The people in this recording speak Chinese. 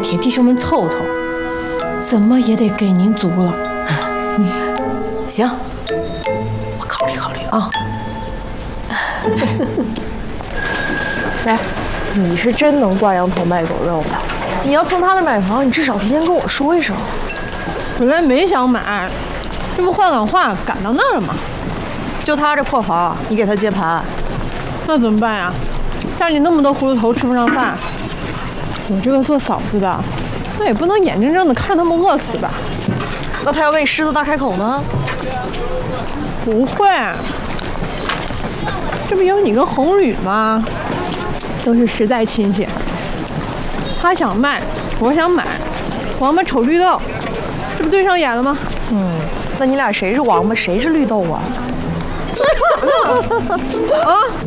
替弟兄们凑凑，怎么也得给您足了。 行，我考虑考虑啊。 来，你是真能挂羊头卖狗肉的。你要从他那买房，你至少提前跟我说一声。 本来没想买，这不话赶话赶到那儿了吗？ 就他这破房，你给他接盘， 那怎么办呀？家里那么多葫芦头吃不上饭，我这个做嫂子的，那也不能眼睁睁的看着他们饿死吧？ 那他要为狮子大开口呢？ 不会，这不有你跟红吕吗？都是实在亲戚。他想卖，我想买，王八瞅绿豆，这不对上眼了吗？ 那你俩谁是王八，谁是绿豆啊？ 啊！